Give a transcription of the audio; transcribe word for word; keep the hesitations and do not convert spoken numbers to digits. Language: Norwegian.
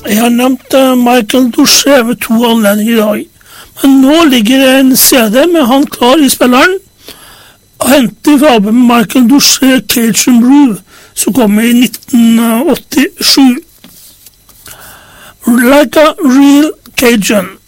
Jeg har nevnt uh, Michael Dusche ved to anledninger i dag. Men nå ligger det en C D med han klar i spilleren, hentet fra albumet Michael Dusche Cajun Brew, som kom i nitten åttisju. Like a Real Cajun.